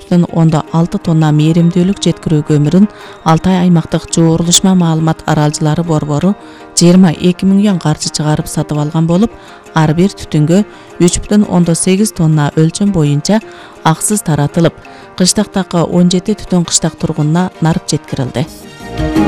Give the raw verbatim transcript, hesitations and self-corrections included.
бүтүн ондон алты тонна мээримдүүлүк жеткирүү көмүрүн Алтай аймактык жуурулушма маалымат аралжылары борбору жыйырма эки миллион каржы чыгарып сатып алган болуп, ар бир түтүнгө үч бүтүн ондон сегиз тонна өлчөм боюнча аксыз таратылып, кыштактагы он жети түтүн кыштак тургунуна нарып жеткирилди.